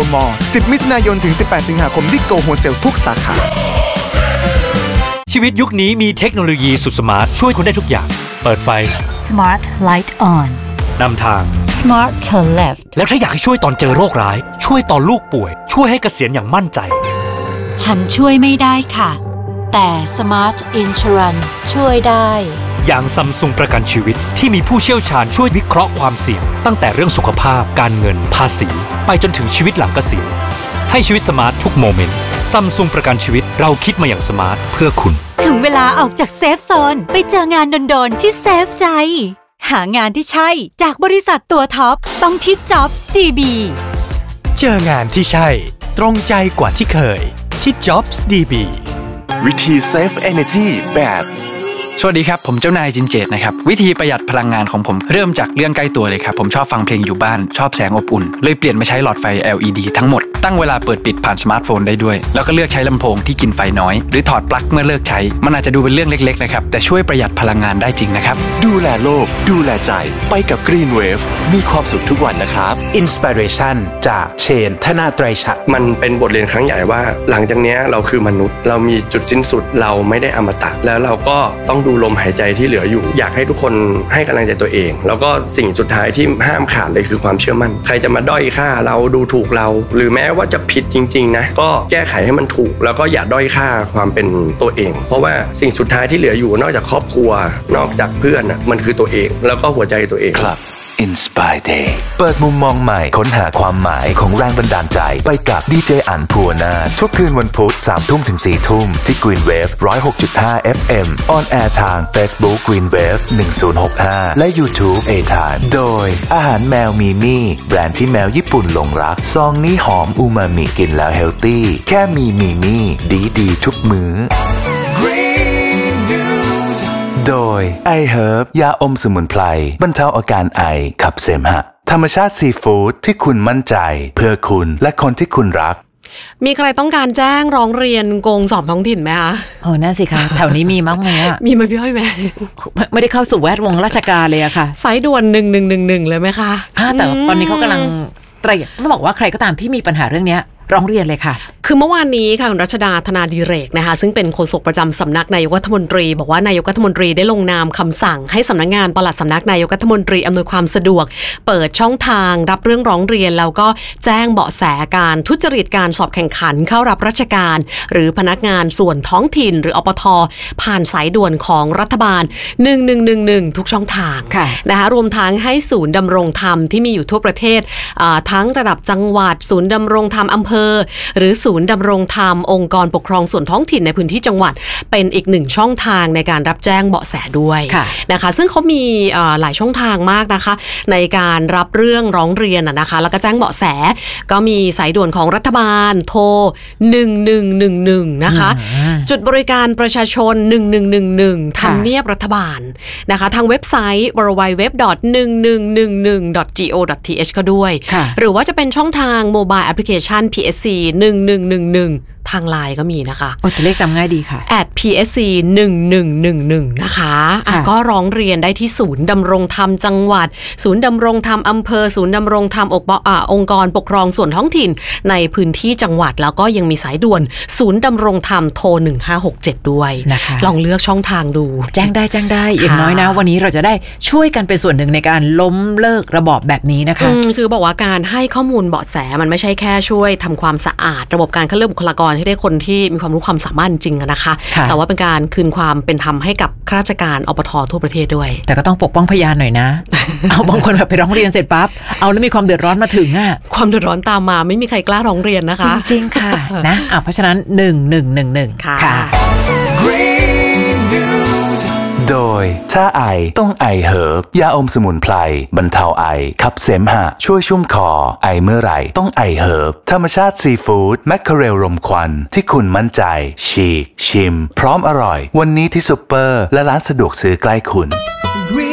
มอลล์10 มิถุนายนถึง 18 สิงหาคมที่โกโฮเซลทุกสาขาชีวิตยุคนี้มีเทคโนโลยีสุดสมาร์ทช่วยคุณได้ทุกอย่างเปิดไฟ Smart Light On นำทาง Smart Turn Left แล้วถ้าอยากให้ช่วยตอนเจอโรคร้ายช่วยตอนลูกป่วยช่วยให้เกษียณอย่างมั่นใจฉันช่วยไม่ได้ค่ะแต่ Smart Insurance ช่วยได้อย่างซัมซุงประกันชีวิตที่มีผู้เชี่ยวชาญช่วยวิเคราะห์ความเสี่ยงตั้งแต่เรื่องสุขภาพการเงินภาษีไปจนถึงชีวิตหลังเกษียณให้ชีวิตสมาร์ททุกโมเมนต์ซัมซุงประกันชีวิตเราคิดมาอย่างสมาร์ทเพื่อคุณถึงเวลาออกจากเซฟโซนไปเจองานโดนๆที่เซฟใจหางานที่ใช่จากบริษัทตัวท็อปต้องที่ Jobs DB เจองานที่ใช่ตรงใจกว่าที่เคยที่ Jobs DB วิธี Save Energy แบบสวัสดีครับผมเจ้านายจินเจตนะครับวิธีประหยัดพลังงานของผมเริ่มจากเรื่องใกล้ตัวเลยครับผมชอบฟังเพลงอยู่บ้านชอบแสงอบอุ่นเลยเปลี่ยนมาใช้หลอดไฟ LED ทั้งหมดตั้งเวลาเปิดปิดผ่านสมาร์ทโฟนได้ด้วยแล้วก็เลือกใช้ลำโพงที่กินไฟน้อยหรือถอดปลั๊กเมื่อเลิกใช้มันอาจจะดูเป็นเรื่องเล็กๆนะครับแต่ช่วยประหยัดพลังงานได้จริงนะครับดูแลโลกดูแลใจไปกับ Green Wave มีความสุขทุกวันนะครับ Inspiration จากเชนธนาไตรฉะมันเป็นบทเรียนครั้งใหญ่ว่าหลังจากนี้เราคือมนุษย์เรามีจุดสิ้นสุดเราไม่ได้อมตะแล้วเราก็ต้องดูลมหายใจที่เหลืออยู่อยากให้ทุกคนให้กำลังใจตัวเองแล้วก็สิ่งสุดท้ายที่ห้ามขาดเลยคือความเชื่อมั่นใครจะมาด้อยค่าเราดูถูกเราหรือแม้ว่าจะผิดจริงๆนะก็แก้ไขให้มันถูกแล้วก็อย่าด้อยค่าความเป็นตัวเองเพราะว่าสิ่งสุดท้ายที่เหลืออยู่นอกจากครอบครัวนอกจากเพื่อนมันคือตัวเองแล้วก็หัวใจตัวเองครับInspire Day เปิดมุมมองใหม่ค้นหาความหมายของแรงบันดาลใจไปกับดีเจอั๋นภูวนาถทุกคืนวันพุธ 3 ถึง 4 ทุ่มที่ Green Wave 106.5 FM On Air ทาง Facebook Green Wave 1065และ YouTube A Time โดยอาหารแมวมีมี่แบรนด์ที่แมวญี่ปุ่นหลงรักซองนี้หอมอูมามิกินแล้วเฮลตี้แค่มีมี่ดีทุกมื้อโดย iHerb ยาอมสมุนไพรบรรเทาอาการไอขับเสมหะธรรมชาติซีฟู้ดที่คุณมั่นใจเพื่อคุณและคนที่คุณรักมีใครต้องการแจ้งร้องเรียนโกงสอบท้องถิ่นไหมคะน่าสิคะแถวนี้มีมั้งไหมอ่ะมีไหมพี่อ้อยไหมไม่ได้เข้าสู่แวดวงราชการเลยอะค่ะสายด่วน1111เลยไหมคะแต่ตอนนี้เขากำลังต้องบอกว่าใครก็ตามที่มีปัญหาเรื่องนี้ร้องเรียนเลยค่ะคือเมื่อวานนี้ค่ะคุณรัชดาธนาดิเรกนะคะซึ่งเป็นโฆษกประจำสำนักนายกรัฐมนตรีบอกว่านายกรัฐมนตรีได้ลงนามคำสั่งให้สำนักงานปลัดสำนักนายกรัฐมนตรีอำนวยความสะดวกเปิดช่องทางรับเรื่องร้องเรียนแล้วก็แจ้งเบาะแสการทุจริตการสอบแข่งขันเข้ารับราชการหรือพนักงานส่วนท้องถิ่นหรืออปท.ผ่านสายด่วนของรัฐบาล1111ทุกช่องทางนะคะรวมทั้งให้ศูนย์ดำรงธรรมที่มีอยู่ทั่วประเทศทั้งระดับจังหวัดศูนย์ดำรงธรรมอำเภอหรือศูนย์ดำรงธรรมองค์กรปกครองส่วนท้องถิ่นในพื้นที่จังหวัดเป็นอีกหนึ่งช่องทางในการรับแจ้งเบาะแสด้วยนะคะซึ่งเขามีหลายช่องทางมากนะคะในการรับเรื่องร้องเรียนนะคะแล้วก็แจ้งเบาะแสก็มีสายด่วนของรัฐบาลโทร1111นะคะจุดบริการประชาชน1111ทำเนียบรัฐบาลนะคะทางเว็บไซต์ www.1111.go.th ก็ด้วยหรือว่าจะเป็นช่องทางโมบายแอปพลิเคชันPSC 1111ทางไลน์ก็มีนะคะตัวเลขจำง่ายดีค่ะ @PSC 1111นะคะก็ร้องเรียนได้ที่ศูนย์ดำรงธรรมจังหวัดศูนย์ดำรงธรรมอำเภอศูนย์ดำรงธรรมองค์กรปกครองส่วนท้องถิ่นในพื้นที่จังหวัดแล้วก็ยังมีสายด่วนศูนย์ดำรงธรรมโทร1567ด้วยนะคะลองเลือกช่องทางดูแจ้งได้อย่างน้อยนะวันนี้เราจะได้ช่วยกันเป็นส่วนหนึ่งในการล้มเลิกระบอบแบบนี้นะคะคือบอกว่าการให้ข้อมูลเบาะแสมันไม่ใช่แค่ช่วยทำความสะอาดระบบการคัดเลือกบุคลากรให้ได้คนที่มีความรู้ความสามารถจริงนะคะแต่ว่าเป็นการคืนความเป็นธรรมให้กับข้าราชการอปท.ทั่วประเทศด้วยแต่ก็ต้องปกป้องพยานหน่อยนะ เอาบางคนแบบไปร้องเรียนเสร็จปั๊บเอาแล้วมีความเดือดร้อนมาถึงความเดือดร้อนตามมาไม่มีใครกล้าร้องเรียนนะคะจริงๆค่ะนะเพราะฉะนั้น1111ค่ะโดยถ้าไอต้องไอเฮิร์บยาอมสมุนไพรบรรเทาไอขับเสมหะช่วยชุ่มคอไอเมื่อไหร่ต้องไอเฮิร์บธรรมชาติซีฟู้ดแมคเคอเรลรมควันที่คุณมั่นใจฉีกชิมพร้อมอร่อยวันนี้ที่ซุปเปอร์และร้านสะดวกซื้อใกล้คุณ